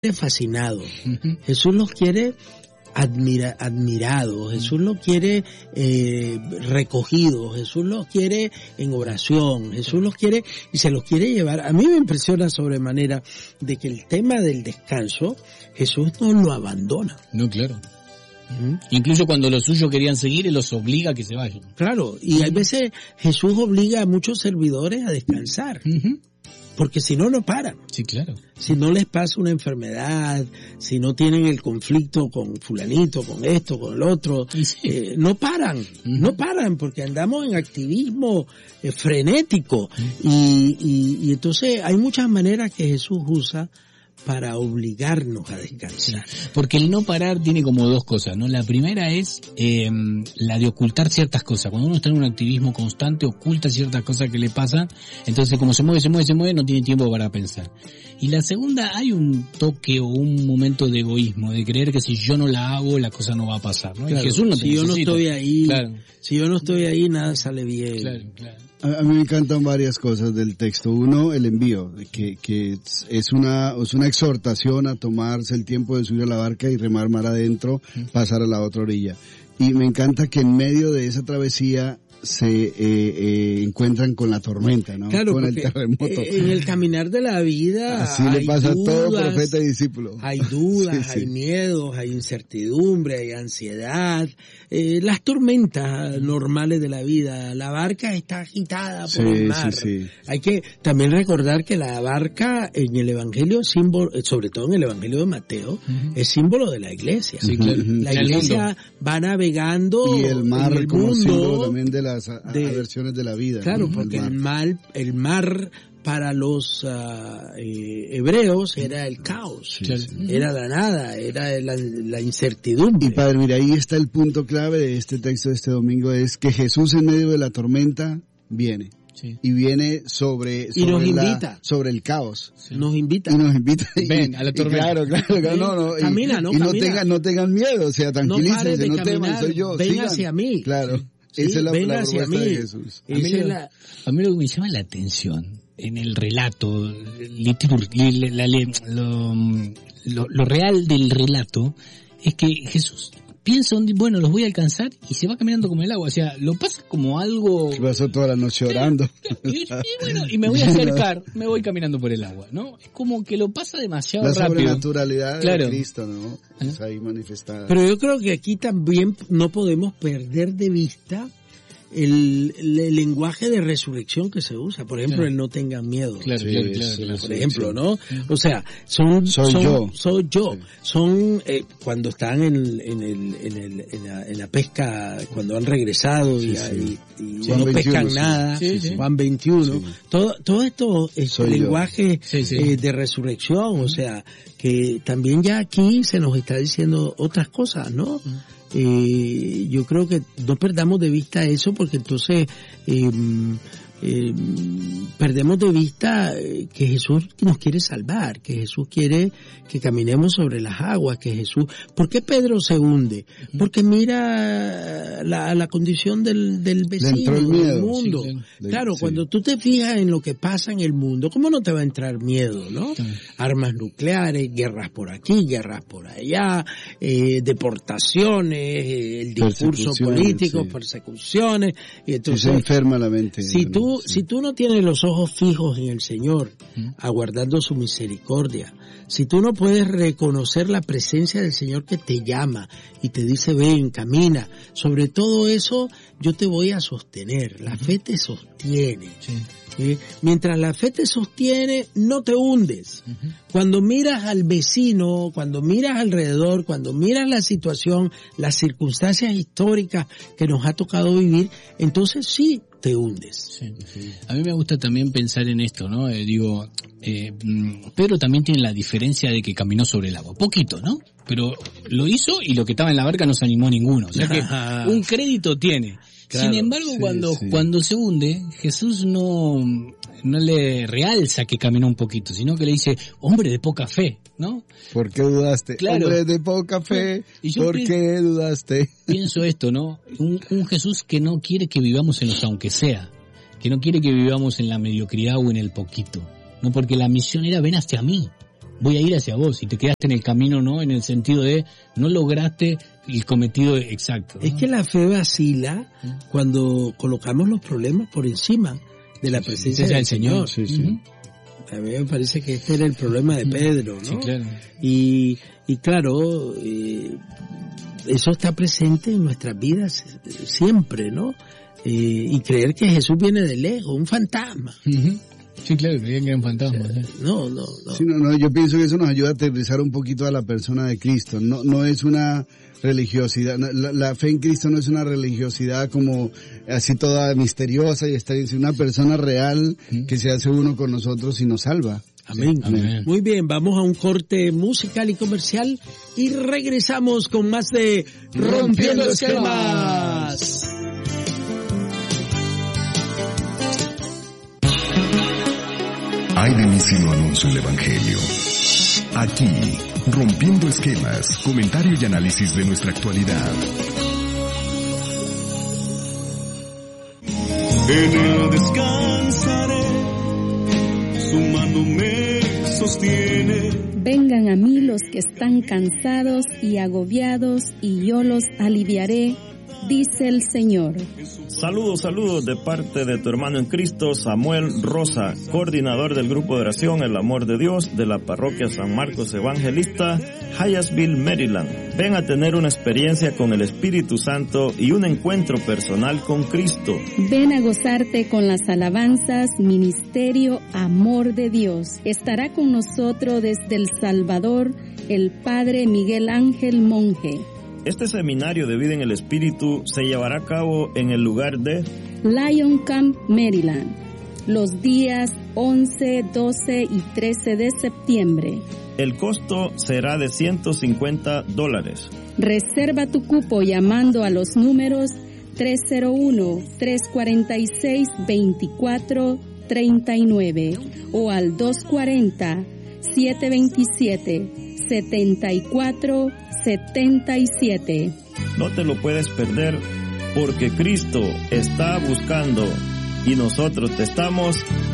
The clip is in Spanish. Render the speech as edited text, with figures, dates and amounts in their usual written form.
fascinado. Jesús los quiere admirados. Jesús los quiere recogidos. Jesús los quiere en oración. Jesús los quiere y se los quiere llevar. A mí me impresiona sobremanera de que el tema del descanso, Jesús no lo abandona. No, claro. Incluso cuando los suyos querían seguir, Él los obliga a que se vayan. Claro, y a veces Jesús obliga a muchos servidores a descansar. Porque si no, no paran. Sí, claro. Si no les pasa una enfermedad, si no tienen el conflicto con fulanito, con esto, con el otro, sí. No paran, no paran, porque andamos en activismo frenético. Y entonces hay muchas maneras que Jesús usa para obligarnos a descansar. Sí, porque el no parar tiene como dos cosas, ¿no? La primera es la de ocultar ciertas cosas. Cuando uno está en un activismo constante, oculta ciertas cosas que le pasan, entonces como se mueve, no tiene tiempo para pensar. Y la segunda, hay un toque o un momento de egoísmo, de creer que si yo no la hago, la cosa no va a pasar, ¿no? Claro, y Jesús no te si yo no estoy ahí, claro. Si yo no estoy ahí, nada sale bien. Claro, claro. A mí me encantan varias cosas del texto. Uno, el envío, que es una exhortación a tomarse el tiempo de subir a la barca y remar mar adentro, pasar a la otra orilla. Y me encanta que en medio de esa travesía se encuentran con la tormenta, ¿no? Claro, con el terremoto. En el caminar de la vida así le pasa a todo profeta y discípulo. Hay dudas, sí. Hay miedos, hay incertidumbre, hay ansiedad, las tormentas normales de la vida. La barca está agitada por el mar. Sí. Hay que también recordar que la barca en el Evangelio, sobre todo en el Evangelio de Mateo, es símbolo de la iglesia. Sí, claro. La iglesia va navegando y el mar en el como mundo símbolo también de las aversiones de la vida. Claro, ¿no? Porque el mar para los hebreos era el caos, era la nada, era la incertidumbre. Y padre, mira, ahí está el punto clave de este texto de este domingo, es que Jesús en medio de la tormenta viene. Sí. Y viene sobre nos invita. Sobre el caos. Sí. Nos invita. Y nos invita. Ven a la tormenta. Claro. Camina, no tengan miedo, o sea, tranquilícense, no teman, soy yo. Ven hacia mí. Claro. Sí, esa es la propuesta de Jesús. A mí lo que me llama la atención en el relato, lo real del relato, es que Jesús piensa, bueno, los voy a alcanzar, y se va caminando como el agua, o sea, lo pasa como algo... Se pasó toda la noche orando. Y me voy a acercar, me voy caminando por el agua, ¿no? Es como que lo pasa demasiado rápido. La sobrenaturalidad de Cristo, ¿no? Es ahí manifestada. Pero yo creo que aquí también no podemos perder de vista el lenguaje de resurrección que se usa. Por ejemplo, el no tengan miedo. Claro. Por ejemplo, ¿no? O sea, soy yo. Sí. Son, cuando están en la pesca, cuando han regresado y no pescan nada, Juan 21. Todo esto es lenguaje de resurrección, o sea, que también ya aquí se nos está diciendo otras cosas, ¿no? Yo creo que no perdamos de vista eso, porque entonces perdemos de vista que Jesús nos quiere salvar, que Jesús quiere que caminemos sobre las aguas, que Jesús... ¿Por qué Pedro se hunde? Porque mira la condición del vecino, del mundo. Claro, cuando tú te fijas en lo que pasa en el mundo, ¿cómo no te va a entrar miedo, no? Armas nucleares, guerras por aquí, guerras por allá, deportaciones, el discurso político, persecuciones. Y entonces, se enferma la mente. Si tú no tienes los ojos fijos en el Señor, aguardando su misericordia, si tú no puedes reconocer la presencia del Señor que te llama y te dice ven, camina, sobre todo eso yo te voy a sostener. La fe te sostiene. ¿Sí? Mientras la fe te sostiene, no te hundes. Cuando miras al vecino, cuando miras alrededor, cuando miras la situación, las circunstancias históricas que nos ha tocado vivir, entonces sí te hundes. A mí me gusta también pensar en esto, ¿no? Pedro también tiene la diferencia de que caminó sobre el agua. Poquito, ¿no? Pero lo hizo, y lo que estaba en la barca no se animó ninguno. O sea que un crédito tiene. Claro, sin embargo, cuando se hunde, Jesús no le realza que caminó un poquito, sino que le dice, hombre de poca fe, ¿no? ¿Por qué dudaste? Claro. Hombre de poca fe, ¿por qué dudaste? Pienso esto, ¿no? Un Jesús que no quiere que vivamos en los aunque sea, que no quiere que vivamos en la mediocridad o en el poquito, no, porque la misión era ven hacia mí. voy a ir hacia vos, y te quedaste en el camino, ¿no? En el sentido de no lograste el cometido exacto, ¿no? Es que la fe vacila cuando colocamos los problemas por encima de la presencia del Señor. Sí, sí. A mí me parece que este era el problema de Pedro, ¿no? Sí, claro. Y claro, eso está presente en nuestras vidas siempre, ¿no? Y creer que Jesús viene de lejos, un fantasma. Sí, claro, creían que eran fantasmas. No. Sí, yo pienso que eso nos ayuda a aterrizar un poquito a la persona de Cristo. No es una religiosidad, la fe en Cristo no es una religiosidad como así toda misteriosa y está es una persona real que se hace uno con nosotros y nos salva. Amén. Amén. Muy bien, vamos a un corte musical y comercial y regresamos con más de Rompiendo Esquemas. Ay de mí si no anuncio el Evangelio. Aquí, Rompiendo Esquemas, comentario y análisis de nuestra actualidad. En él descansaré, su mano me sostiene. Vengan a mí los que están cansados y agobiados, y yo los aliviaré, dice el Señor. Saludos de parte de tu hermano en Cristo, Samuel Rosa, coordinador del grupo de oración El Amor de Dios de la parroquia San Marcos Evangelista, Hyattsville, Maryland. Ven a tener una experiencia con el Espíritu Santo y un encuentro personal con Cristo. Ven a gozarte con las alabanzas, Ministerio Amor de Dios. Estará con nosotros desde El Salvador el Padre Miguel Ángel Monje. Este seminario de vida en el Espíritu se llevará a cabo en el lugar de Lion Camp, Maryland, los días 11, 12 y 13 de septiembre. El costo será de $150. Reserva tu cupo llamando a los números 301-346-2439 o al 240-727-7477. No te lo puedes perder porque Cristo está buscando y nosotros te estamos